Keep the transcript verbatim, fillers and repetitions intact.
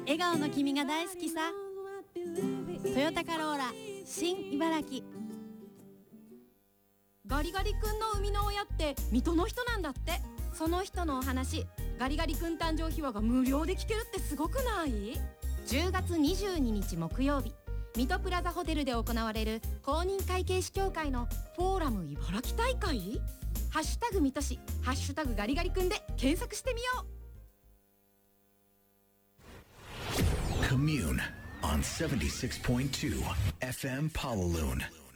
笑顔の君が大好きさ。トヨタカローラ新茨城。 ガリガリ君の生みの親って水戸の人なんだって。その人のお話、ガリガリ君誕生秘話が無料で聞けるってすごくない？じゅうがつにじゅうににち木曜日、水戸プラザホテルで行われる公認会計士協会のフォーラム茨城大会。ハッシュタグ水戸市、ハッシュタグガリガリ君で検索してみよう。 Commune on seventy-six point two F M Pawaloon.